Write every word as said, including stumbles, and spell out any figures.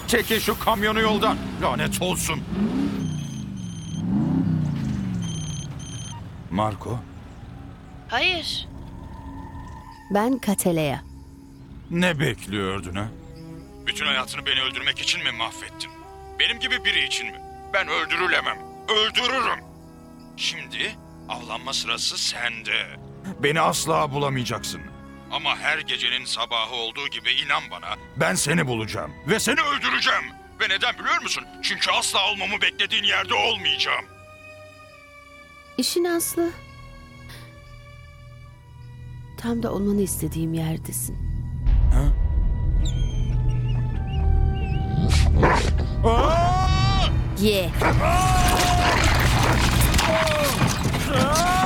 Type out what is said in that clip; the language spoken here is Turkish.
Çekin şu kamyonu yoldan. Lanet olsun. Marco, Hayır. Ben Kateleya. ne bekliyordun ha? Bütün hayatını beni öldürmek için mi mahvettin? Benim gibi biri için mi? Ben öldürülemem. Öldürürüm. Şimdi avlanma sırası sende. Beni asla bulamayacaksın. Ama her gecenin sabahı olduğu gibi inan bana, ben seni bulacağım. Ve seni öldüreceğim. Ve neden biliyor musun? Çünkü asla olmamı beklediğin yerde olmayacağım. İşin aslı. Tam da olmanı istediğim yerdesin. Ha? Aa! Ye. Aa!